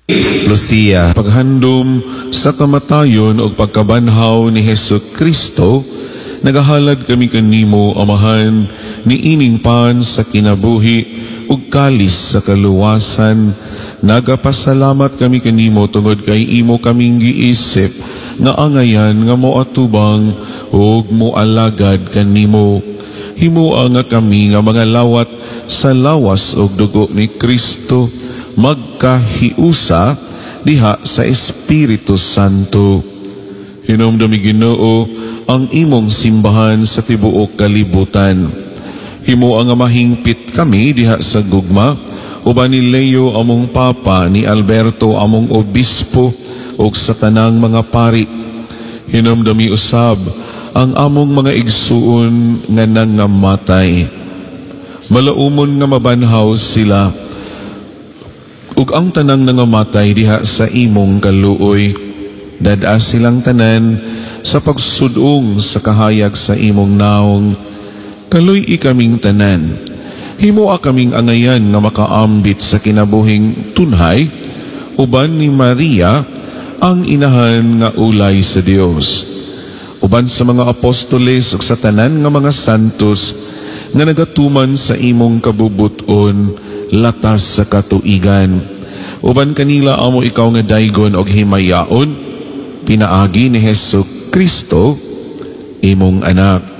Lucia, paghandom sa kamatayon o pagkabanhaw ni Hesus Kristo, nagahalad kami kanimo, Amahan, ni ining pan sa kinabuhi ug kalis sa kaluwasan. Nagapasalamat kami kanimo tungod kay imo kaming giisip nga angayan nga moatubang ug moalagad kanimo. Himua nga kami nga mga lawat sa lawas ug dugo ni Kristo magkahiusa diha sa Espiritu Santo. Hinumdumi Ginoo ang imong simbahan sa tibuok kalibutan. Himua nga mahingpit kami diha sa gugma, uban ni Leo among Papa, ni Alberto among Obispo, ug sa tanang mga pari. Hinumdumi usab ang among mga igsuon nga nangamatay. Malaumon nga mabanhaw sila, ug ang tanang nangamatay diha sa imong kaluoy. Dada silang tanan sa pagsudong sa kahayag sa imong naong. Kaluy ikaming tanan. Himoa kaming angayan nga makaambit sa kinabuhing tunhay, uban ni Maria, ang inahan nga ulay sa Dios. Uban sa mga apostoles ug sa tanan nga mga santos nga nagatuman sa imong kabubuton latas sa katuigan. Uban kanila amo ikaw nga daygon og himayaon, pinaagi ni Hesus Kristo, imong anak.